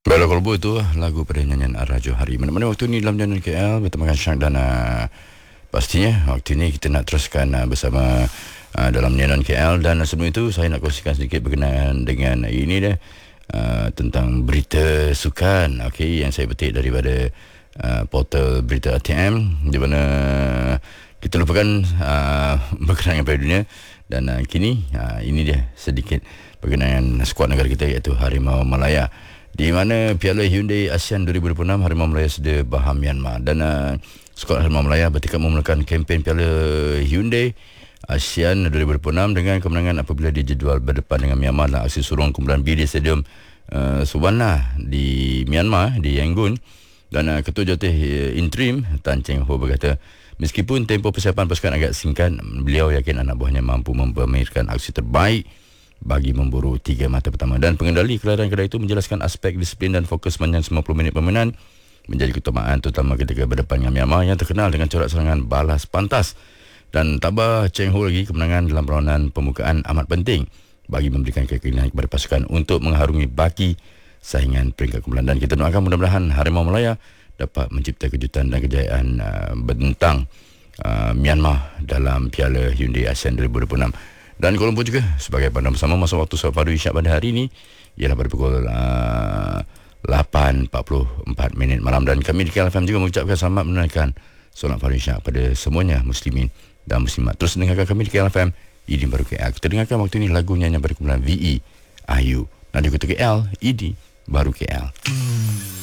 Bella Kolbu itu lagu pada nyanyian Rajo Hari. Mana-mana waktu ni dalam Jalan KL bertemu Syak dan pastinya waktu ni kita nak teruskan bersama dalam nyanyian KL. Dan sebelum itu saya nak kongsikan sedikit berkenaan dengan ini dia tentang berita sukan, okey, yang saya petik daripada portal berita ATM, di mana kita lupakan berkenaan dengan Piala Dunia. Dan kini ini dia sedikit berkenaan skuad negara kita, iaitu Harimau Malaya, di mana Piala Hyundai ASEAN 2026 Harimau Malaya sedia Baham Myanmar. Dan skuad Harimau Malaya bertekad memulakan kempen Piala Hyundai ASEAN 2026 dengan kemenangan apabila dijadual berdepan dengan Myanmar dalam aksi surung kumpulan B di Stadium Suvarna di Myanmar, di Yangon. Dan Ketua Jawatan Interim Tan Cheng Ho berkata, meskipun tempoh persiapan pasukan agak singkat, beliau yakin anak buahnya mampu memamerkan aksi terbaik bagi memburu 3 mata pertama. Dan pengendali kelahiran kedai itu menjelaskan aspek disiplin dan fokus sepanjang 90 minit permainan menjadi keutamaan, terutama ketika berdepan dengan Myanmar yang terkenal dengan corak serangan balas pantas. Dan tambah Cheng Ho lagi, kemenangan dalam perlawanan pembukaan amat penting bagi memberikan keyakinan kepada pasukan untuk mengharungi baki saingan peringkat kumpulan. Dan kita doakan mudah-mudahan Harimau Malaya dapat mencipta kejutan dan kejayaan bentang Myanmar dalam Piala Hyundai ASEAN 2026. Dan Kuala Lumpur juga sebagai pandang bersama masa waktu solat fardu isyak pada hari ini ialah pada pukul 8.44 minit malam. Dan kami di KL FM juga mengucapkan selamat menunaikan solat fardu isyak pada semuanya muslimin dan muslimat. Terus dengarkan kami di KL FM ID Baru KL. Kita dengarkan waktu ini lagu nyanyian pada kumpulan VE Ayu. Dan di Kota KL ID Baru KL.